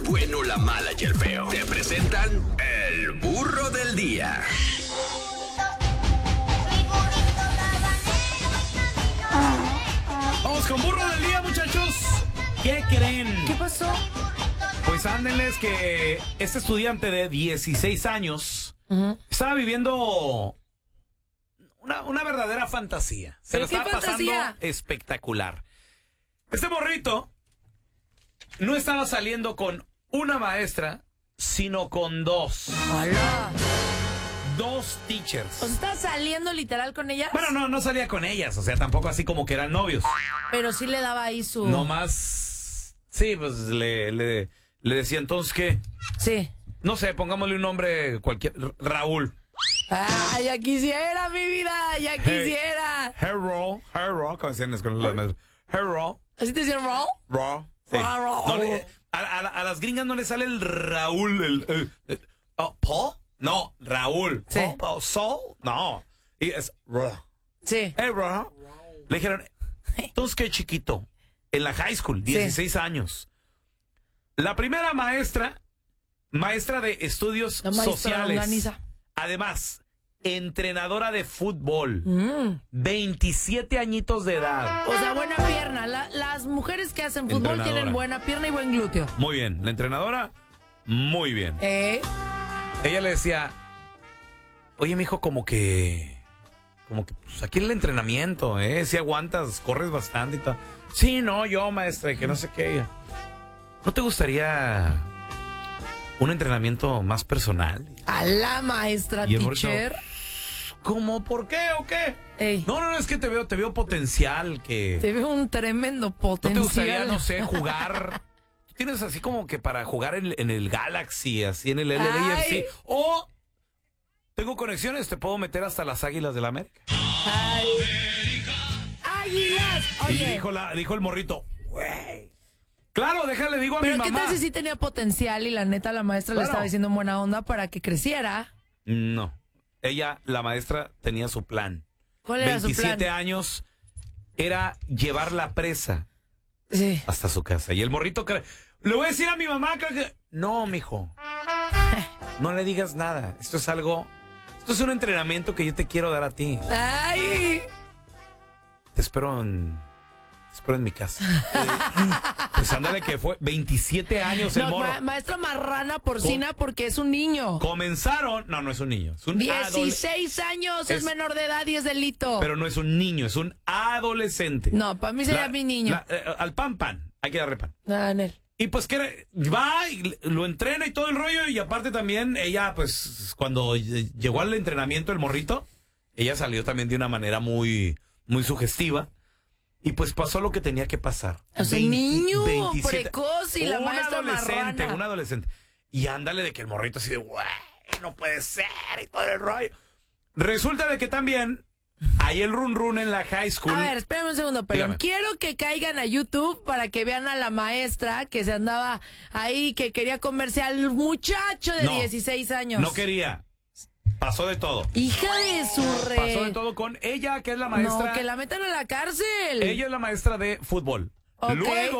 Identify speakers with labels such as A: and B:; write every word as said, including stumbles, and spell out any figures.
A: bueno, la mala y el feo. Te presentan el burro del día.
B: Vamos con burro del día, muchachos. ¿Qué creen?
C: ¿Qué pasó?
B: Pues ándenles que este estudiante de dieciséis años uh-huh. estaba viviendo una, una verdadera fantasía. Se lo estaba pasando espectacular. Este morrito no estaba saliendo con una maestra, sino con dos.
C: ¡Hola!
B: Dos teachers.
C: ¿O está saliendo literal con ellas?
B: Bueno, no, no salía con ellas. O sea, tampoco así como que eran novios.
C: Pero sí le daba ahí su...
B: No más... Sí, pues le, le, le decía entonces que...
C: Sí.
B: No sé, pongámosle un nombre cualquier... Raúl.
C: ¡Ah, ya quisiera, mi vida! ¡Ya quisiera!
B: Hey, Raúl, hey, Raúl, ¿cómo decían con los maestros? Hey, Raúl.
C: ¿Así te decían Raúl?
B: Raúl. Sí. No le, a, a, a las gringas no le sale el Raúl, el... el, el oh, ¿Paul? No, Raúl.
C: Sí.
B: Oh, Sol. No. Y es Raúl.
C: Sí.
B: Hey, Raúl. Le dijeron, entonces qué chiquito. En la high school, dieciséis sí. años. La primera maestra, maestra de estudios
C: la maestra
B: sociales.
C: Organiza.
B: Además, entrenadora de fútbol.
C: Mm.
B: veintisiete añitos de edad.
C: O sea, buena pierna. La, las mujeres que hacen fútbol tienen buena pierna y buen glúteo.
B: Muy bien. La entrenadora, muy bien.
C: ¿Eh?
B: Ella le decía, oye, mijo, como que... Como que, pues, aquí el entrenamiento, ¿eh? Si aguantas, corres bastante y tal. Sí, no, yo, maestra, y que no sé qué. ¿No te gustaría un entrenamiento más personal?
C: A la maestra, teacher.
B: ¿Cómo? ¿Por qué o qué?
C: Ey.
B: No, no, no, es que te veo, te veo potencial, que...
C: Te veo un tremendo potencial.
B: ¿No te gustaría, no sé, jugar... Tienes así como que para jugar en, en el Galaxy, así en el L A F C. O tengo conexiones, te puedo meter hasta las Águilas del América.
C: Ay. ¡Águilas! Oye.
B: Y dijo, la, dijo el morrito, güey. Claro, déjale, digo a mi mamá.
C: Pero ¿qué tal si sí tenía potencial y la neta la maestra claro. le estaba diciendo en buena onda para que creciera?
B: No. Ella, la maestra, tenía su plan.
C: ¿Cuál era su plan?
B: veintisiete años era llevar la presa
C: sí.
B: hasta su casa. Y el morrito... Le voy a decir a mi mamá que... No, mijo. No le digas nada. Esto es algo... Esto es un entrenamiento que yo te quiero dar a ti.
C: ¡Ay!
B: Te espero en... Te espero en mi casa. Pues ándale que fue veintisiete años el
C: no,
B: morro.
C: Ma maestra marrana porcina Com porque es un niño.
B: Comenzaron... No, no es un niño. Es un
C: dieciséis años, es, es menor de edad y es delito.
B: Pero no es un niño, es un adolescente.
C: No, para mí sería la, mi niño.
B: La, eh, al pan pan, hay que darle pan.
C: Ah, en él.
B: Y pues que va y lo entrena y todo el rollo. Y aparte también ella, pues cuando llegó al entrenamiento el morrito, ella salió también de una manera muy, muy sugestiva. Y pues pasó lo que tenía que pasar.
C: O sea, veinte, niño veintisiete, precoz y la maestra
B: adolescente,
C: marrana.
B: Un adolescente. Y ándale de que el morrito así de, güey, no puede ser y todo el rollo. Resulta de que también... Ahí el run run en la high school.
C: A ver, espérame un segundo, pero quiero que caigan a YouTube para que vean a la maestra que se andaba ahí, que quería comerse al muchacho de no, dieciséis años.
B: No quería. Pasó de todo.
C: Hija de su re...
B: Pasó de todo con ella, que es la maestra.
C: No, que la metan a la cárcel.
B: Ella es la maestra de fútbol.
C: Okay.
B: Luego